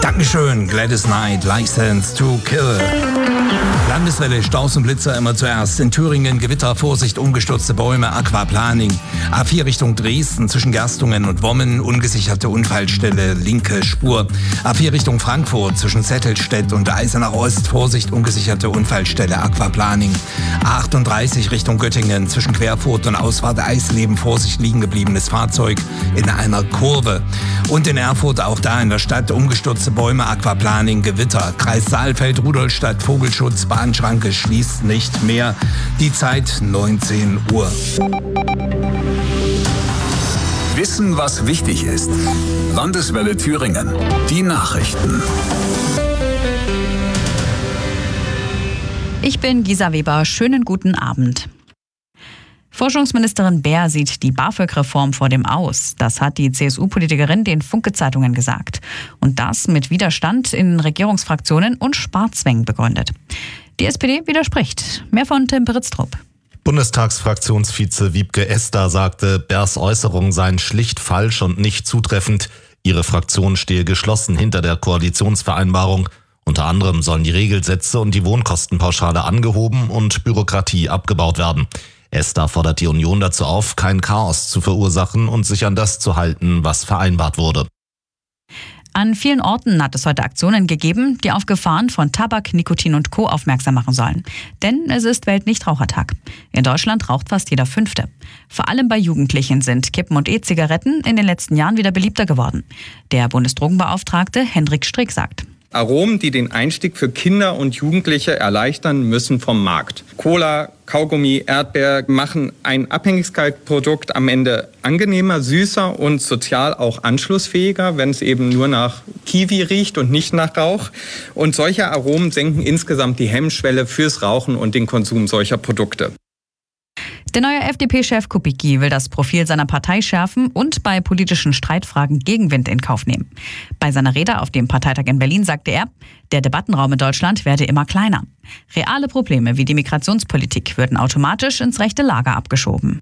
Dankeschön, Gladys Knight, License to Kill. Landeswelle, Staus und Blitzer immer zuerst. In Thüringen Gewitter, Vorsicht, umgestürzte Bäume, Aquaplaning. A4 Richtung Dresden zwischen Gerstungen und Wommen, ungesicherte Unfallstelle, linke Spur. A4 Richtung Frankfurt zwischen Zettelstedt und Eisenach Ost, Vorsicht, ungesicherte Unfallstelle, Aquaplaning. A38 Richtung Göttingen zwischen Querfurt und Ausfahrt Eisleben, Vorsicht, liegen gebliebenes Fahrzeug in einer Kurve. Und in Erfurt, auch da in der Stadt, umgestürzte Bäume, Aquaplaning, Gewitter. Kreis Saalfeld, Rudolstadt, Vogelschutz, Bahnschranke schließt nicht mehr. Die Zeit 19 Uhr. Wissen, was wichtig ist. Landeswelle Thüringen. Die Nachrichten. Ich bin Gisa Weber. Schönen guten Abend. Forschungsministerin Baer sieht die BAföG-Reform vor dem Aus. Das hat die CSU-Politikerin den Funke-Zeitungen gesagt. Und das mit Widerstand in Regierungsfraktionen und Sparzwängen begründet. Die SPD widerspricht. Mehr von Tim Britztrup. Bundestagsfraktionsvize Wiebke Esder sagte, Baers Äußerungen seien schlicht falsch und nicht zutreffend. Ihre Fraktion stehe geschlossen hinter der Koalitionsvereinbarung. Unter anderem sollen die Regelsätze und die Wohnkostenpauschale angehoben und Bürokratie abgebaut werden. Esder fordert die Union dazu auf, kein Chaos zu verursachen und sich an das zu halten, was vereinbart wurde. An vielen Orten hat es heute Aktionen gegeben, die auf Gefahren von Tabak, Nikotin und Co. aufmerksam machen sollen. Denn es ist Weltnichtrauchertag. In Deutschland raucht fast jeder Fünfte. Vor allem bei Jugendlichen sind Kippen und E-Zigaretten in den letzten Jahren wieder beliebter geworden. Der Bundesdrogenbeauftragte Hendrik Strick sagt: Aromen, die den Einstieg für Kinder und Jugendliche erleichtern, müssen vom Markt. Cola, Kaugummi, Erdbeer machen ein Abhängigkeitsprodukt am Ende angenehmer, süßer und sozial auch anschlussfähiger, wenn es eben nur nach Kiwi riecht und nicht nach Rauch. Und solche Aromen senken insgesamt die Hemmschwelle fürs Rauchen und den Konsum solcher Produkte. Der neue FDP-Chef Kubicki will das Profil seiner Partei schärfen und bei politischen Streitfragen Gegenwind in Kauf nehmen. Bei seiner Rede auf dem Parteitag in Berlin sagte er, der Debattenraum in Deutschland werde immer kleiner. Reale Probleme wie die Migrationspolitik würden automatisch ins rechte Lager abgeschoben.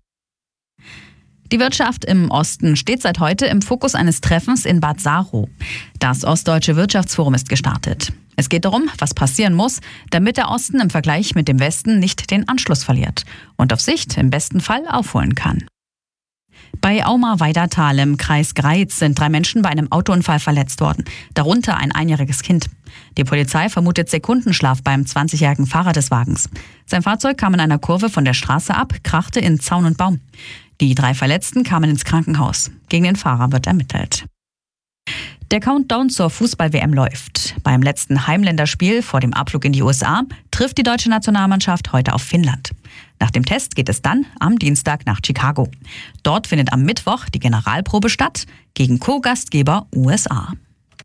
Die Wirtschaft im Osten steht seit heute im Fokus eines Treffens in Bad Saro. Das Ostdeutsche Wirtschaftsforum ist gestartet. Es geht darum, was passieren muss, damit der Osten im Vergleich mit dem Westen nicht den Anschluss verliert und auf Sicht im besten Fall aufholen kann. Bei Auma-Weidertal im Kreis Greiz sind 3 Menschen bei einem Autounfall verletzt worden, darunter ein einjähriges Kind. Die Polizei vermutet Sekundenschlaf beim 20-jährigen Fahrer des Wagens. Sein Fahrzeug kam in einer Kurve von der Straße ab, krachte in Zaun und Baum. Die 3 Verletzten kamen ins Krankenhaus. Gegen den Fahrer wird ermittelt. Der Countdown zur Fußball-WM läuft. Beim letzten Heimländerspiel vor dem Abflug in die USA trifft die deutsche Nationalmannschaft heute auf Finnland. Nach dem Test geht es dann am Dienstag nach Chicago. Dort findet am Mittwoch die Generalprobe statt gegen Co-Gastgeber USA.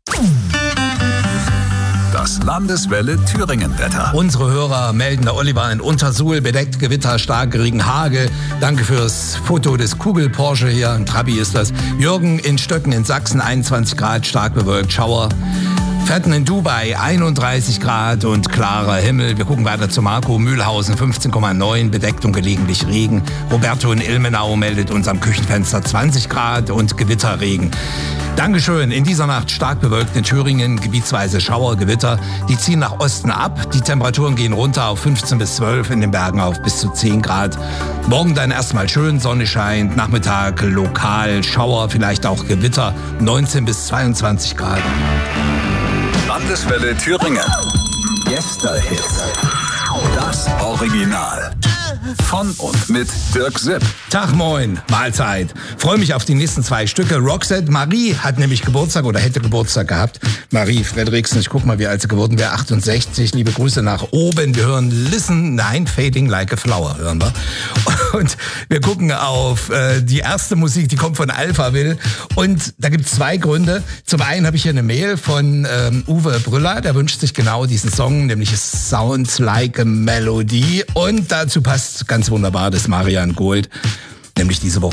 Das Landeswelle Thüringen-Wetter. Unsere Hörer melden, der Oliver in Untersuhl, bedeckt Gewitter, starke Regen, Hagel. Danke fürs Foto des Kugel-Porsche hier, ein Trabi ist das. Jürgen in Stöcken in Sachsen, 21 Grad, stark bewölkt, Schauer. Fetten in Dubai, 31 Grad und klarer Himmel. Wir gucken weiter zu Marco, Mühlhausen, 15,9, bedeckt und gelegentlich Regen. Roberto in Ilmenau meldet uns am Küchenfenster 20 Grad und Gewitterregen. Dankeschön. In dieser Nacht stark bewölkt in Thüringen, gebietsweise Schauer, Gewitter. Die ziehen nach Osten ab. Die Temperaturen gehen runter auf 15 bis 12, in den Bergen auf bis zu 10 Grad. Morgen dann erstmal schön, Sonne scheint, Nachmittag lokal Schauer, vielleicht auch Gewitter, 19 bis 22 Grad. Landeswelle Thüringen. Gästehits. Das Original. Von und mit Dirk Sipp. Tag, moin, Mahlzeit. Freue mich auf die nächsten 2 Stücke. Roxette, Marie hat nämlich Geburtstag oder hätte Geburtstag gehabt. Marie Frederiksen, ich guck mal, wie alt sie geworden wäre. 68, liebe Grüße nach oben. Wir hören Fading Like a Flower hören wir. Und wir gucken auf die erste Musik, die kommt von Alphaville. Und da gibt es 2 Gründe. Zum einen habe ich hier eine Mail von Uwe Brüller, der wünscht sich genau diesen Song, nämlich es Sounds Like a Melody. Und dazu passt ganz wunderbar das Marian Gold, nämlich diese Woche